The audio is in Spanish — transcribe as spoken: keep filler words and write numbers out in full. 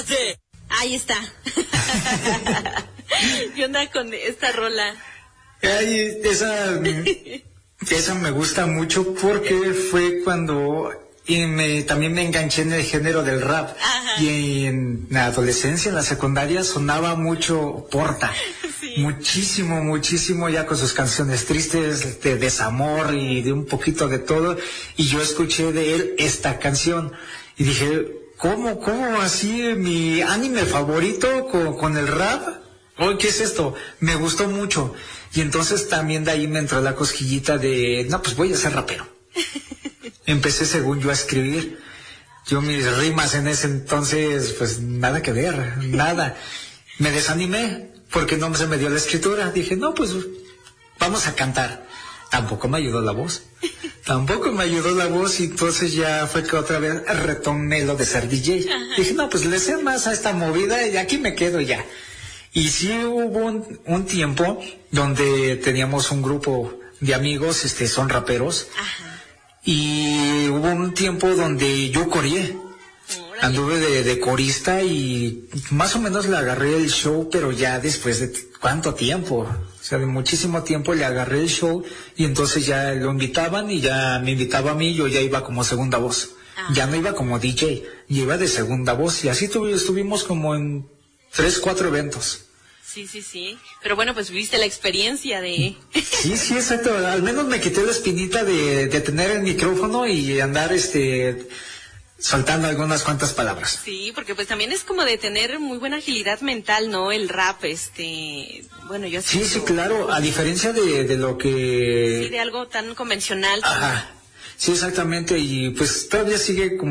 Norte. Ahí está. ¿Qué onda con esta rola? Ay, esa, esa me gusta mucho porque fue cuando y me, también me enganché en el género del rap. Ajá. Y en la adolescencia, en la secundaria, sonaba mucho Porta. Sí. Muchísimo, muchísimo, ya con sus canciones tristes, de desamor y de un poquito de todo. Y yo escuché de él esta canción y dije, ¿cómo, cómo así mi anime favorito con, con el rap? Oye, ¿qué es esto? Me gustó mucho. Y entonces también de ahí me entró la cosquillita de, no, pues voy a ser rapero. Empecé, según yo, a escribir. Yo mis rimas en ese entonces, pues nada que ver, nada. Me desanimé porque no se me dio la escritura. Dije, no, pues vamos a cantar. Tampoco me ayudó la voz. Tampoco me ayudó la voz y entonces ya fue que otra vez retomé lo de ser D J. Ajá. Dije, no, pues le sé más a esta movida y aquí me quedo ya. Y sí hubo un, un tiempo donde teníamos un grupo de amigos, este, son raperos. Ajá. Y hubo un tiempo donde yo coreé. Anduve de, de corista y más o menos le agarré el show, pero ya después de cuánto tiempo, o sea, de muchísimo tiempo le agarré el show y entonces ya lo invitaban y ya me invitaba a mí, yo ya iba como segunda voz. Ah. Ya no iba como D J, yo iba de segunda voz y así tuve, estuvimos como en tres, cuatro eventos. Sí, sí, sí. Pero bueno, pues viviste la experiencia de... Sí, sí, exacto. Al menos me quité la espinita de, de tener el micrófono y andar, este, soltando algunas cuantas palabras. Sí, porque pues también es como de tener muy buena agilidad mental, ¿no? El rap, este... Bueno, yo sí, sí, claro. A diferencia de, de lo que... Sí, de algo tan convencional. Ajá. Sí, exactamente. Y pues todavía sigue como...